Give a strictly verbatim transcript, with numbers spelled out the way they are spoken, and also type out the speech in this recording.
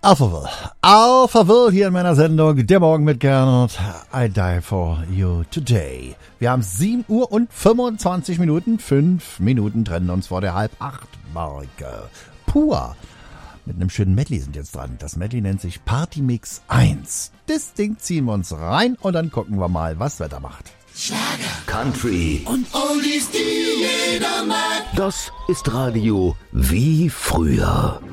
Alphaville. Alphaville hier in meiner Sendung Der Morgen mit Gernot. I die for you today. Wir haben sieben Uhr und fünfundzwanzig Minuten. Fünf Minuten trennen uns vor der halb acht Marke. Pur. Mit einem schönen Medley sind jetzt dran. Das Medley nennt sich Party Mix eins. Das Ding ziehen wir uns rein und dann gucken wir mal, was Wetter macht. Schlager, Country und Oldies, die jeder mag. Das ist Radio wie früher.